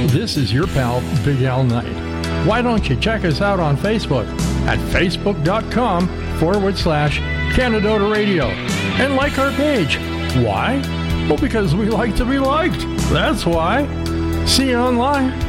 This is your pal, Big Al Knight. Why don't you check us out on Facebook at facebook.com/Canadota Radio and like our page. Why? Well, because we like to be liked. That's why. See you online.